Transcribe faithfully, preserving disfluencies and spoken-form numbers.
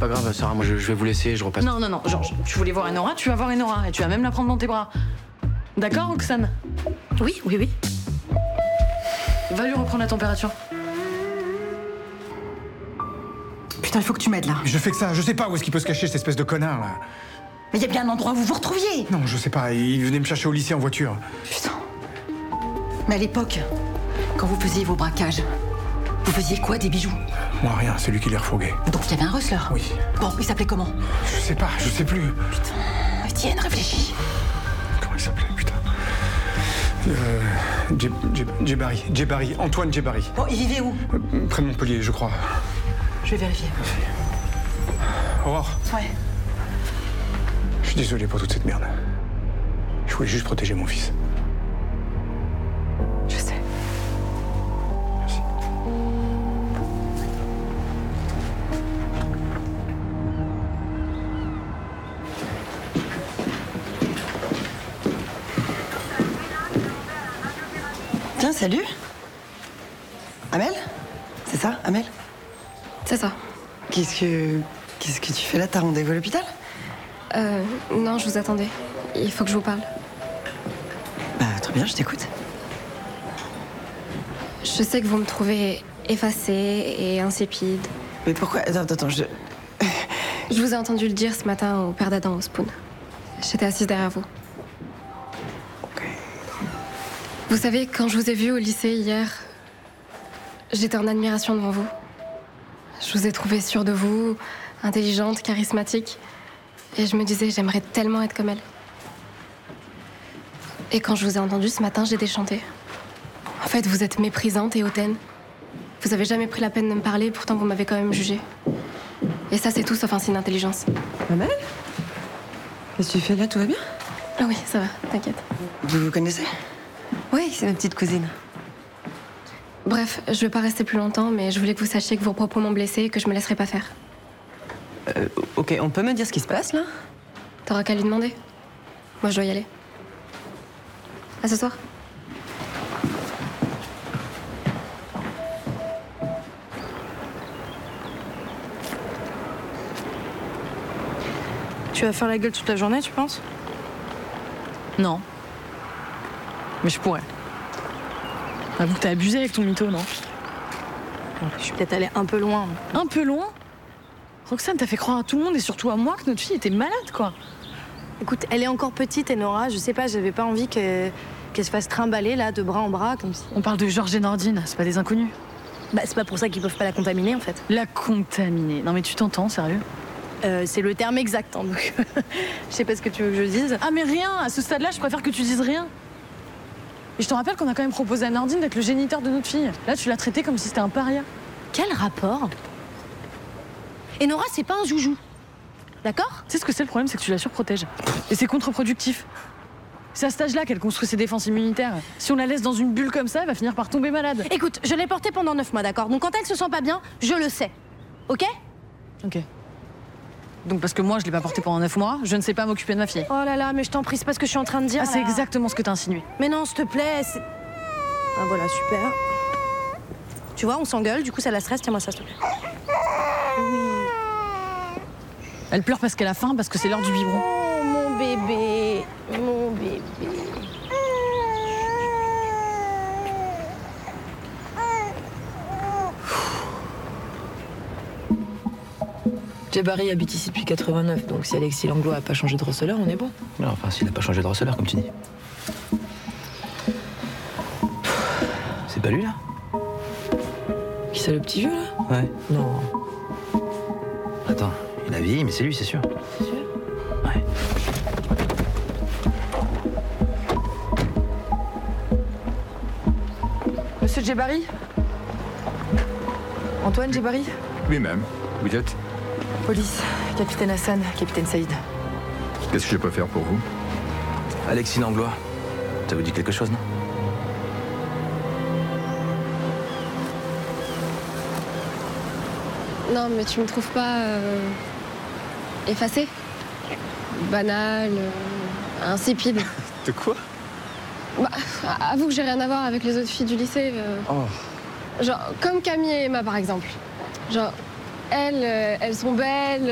pas grave, Sarah, moi je, je vais vous laisser, je repasse. Non, non, non, Georges, tu voulais voir Enora, tu vas voir Enora, et tu vas même la prendre dans tes bras. D'accord, Roxane? Oui, oui, oui. Va lui reprendre la température. Putain, il faut que tu m'aides là. Je fais que ça, je sais pas où est-ce qu'il peut se cacher, cette espèce de connard là. Mais il y a bien un endroit où vous vous retrouviez. Non, je sais pas, il venait me chercher au lycée en voiture. Putain. Mais à l'époque, quand vous faisiez vos braquages, vous faisiez quoi, des bijoux? Moi rien, c'est lui qui les refourguait. Donc il y avait un rustler? Oui. Bon, il s'appelait comment? Je sais pas, je sais plus. Putain, Étienne, réfléchis. Comment il s'appelait, putain? Euh. Djeb- Djeb- Djebari, Djebari, Antoine Djebari. Bon, il vivait où? Euh, près de Montpellier, je crois. Je vais vérifier. Aurore, Ouais. je suis désolé pour toute cette merde. Je voulais juste protéger mon fils. Je sais. Merci. Tiens, salut. Amel? C'est ça, Amel? C'est ça. Qu'est-ce que... Qu'est-ce que tu fais là? T'as rendez-vous à l'hôpital? Euh, non, je vous attendais. Il faut que je vous parle. Bah, très bien, je t'écoute. Je sais que vous me trouvez effacée et insipide. Mais pourquoi? Attends, attends, je... Je vous ai entendu le dire ce matin au père d'Adam au Spoon. J'étais assise derrière vous. Ok. Vous savez, quand je vous ai vu au lycée hier, j'étais en admiration devant vous. Je vous ai trouvé sûre de vous, intelligente, charismatique. Et je me disais, j'aimerais tellement être comme elle. Et quand je vous ai entendu ce matin, j'ai déchanté. En fait, vous êtes méprisante et hautaine. Vous avez jamais pris la peine de me parler, pourtant vous m'avez quand même jugée. Et ça, c'est tout sauf un signe d'intelligence. Amel? Qu'est-ce que tu fais là? Tout va bien? Ah oui, ça va, t'inquiète. Vous vous connaissez? Oui, c'est ma petite cousine. Bref, je vais pas rester plus longtemps, mais je voulais que vous sachiez que vos propos m'ont blessée et que je me laisserai pas faire. Euh, ok, on peut me dire ce qui se passe, là? T'auras qu'à lui demander. Moi, je dois y aller. À ce soir. Tu vas faire la gueule toute la journée, tu penses? Non. Mais je pourrais. Avoue que t'as abusé avec ton mytho, non? Je suis peut-être allée un peu loin. Un peu loin? Roxane, t'as fait croire à tout le monde et surtout à moi que notre fille était malade, quoi. Écoute, elle est encore petite, Enora. Je sais pas, j'avais pas envie que- qu'elle se fasse trimballer, là, de bras en bras, comme si... On parle de Georges et Nordine, c'est pas des inconnus. Bah, c'est pas pour ça qu'ils peuvent pas la contaminer, en fait. La contaminer. Non mais tu t'entends, sérieux? Euh, c'est le terme exact, hein, donc... je sais pas ce que tu veux que je dise. Ah mais rien, à ce stade-là, je préfère que tu dises rien. Et je te rappelle qu'on a quand même proposé à Nordine d'être le géniteur de notre fille. Là, tu l'as traité comme si c'était un paria. Quel rapport? Enora, c'est pas un joujou. D'accord? Tu sais ce que c'est le problème, c'est que tu la surprotèges. Et c'est contre-productif. C'est à cet âge-là qu'elle construit ses défenses immunitaires. Si on la laisse dans une bulle comme ça, elle va finir par tomber malade. Écoute, je l'ai portée pendant neuf mois, d'accord? Donc quand elle se sent pas bien, je le sais. Ok? Ok. Donc parce que moi, je l'ai pas portée pendant neuf mois, je ne sais pas m'occuper de ma fille. Oh là là, mais je t'en prie, c'est pas ce que je suis en train de dire. Ah, c'est là. exactement ce que t'as insinué. Mais non, s'il te plaît, c'est... Ah voilà, super. Tu vois, on s'engueule, du coup ça la stresse, tiens-moi ça, s'il te plaît. Elle pleure parce qu'elle a faim, parce que c'est l'heure du biberon. Oh, mon bébé, mon bébé. Djebari habite ici depuis quatre-vingt-neuf, donc si Alexis Langlois a pas changé de receleur, on est bon. Non, enfin, s'il n'a pas changé de receleur, comme tu dis. C'est pas lui, là? Qui c'est, le petit vieux, là? Ouais. Non. Attends, il a vieilli, mais c'est lui, c'est sûr. C'est sûr? Ouais. Monsieur Djebari? Antoine Djebari? Lui-même. Vous êtes? Police, capitaine Hassan, capitaine Saïd. Qu'est-ce que je peux faire pour vous? Alexis Langlois. Ça vous dit quelque chose, non? Non, mais tu me trouves pas euh, effacée, banale, euh, insipide. De quoi? Bah, avoue que j'ai rien à voir avec les autres filles du lycée. euh. Oh. Genre, comme Camille et Emma, par exemple. Genre, elles, euh, elles sont belles,